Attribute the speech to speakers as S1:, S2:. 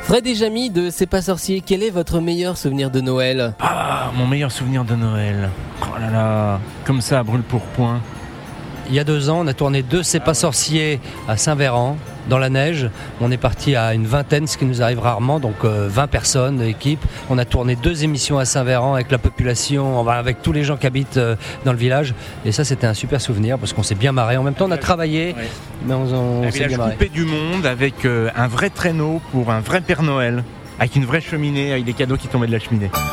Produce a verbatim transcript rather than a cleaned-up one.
S1: Fred et Jamy de C'est pas sorcier, quel est votre meilleur souvenir de Noël ?
S2: Ah, mon meilleur souvenir de Noël. Oh là là, comme ça, à brûle pour point.
S3: Il y a deux ans, on a tourné deux C'est pas sorcier à Saint-Véran, dans la neige. On est parti à une vingtaine, ce qui nous arrive rarement, donc euh, vingt personnes, équipe. On a tourné deux émissions à Saint-Véran avec la population, enfin, avec tous les gens qui habitent euh, dans le village. Et ça, c'était un super souvenir parce qu'on s'est bien marré. En même temps, on a travaillé, ouais. mais on, on, on s'est bien marré.
S2: Un village coupé du monde avec euh, un vrai traîneau pour un vrai Père Noël, avec une vraie cheminée, avec des cadeaux qui tombaient de la cheminée.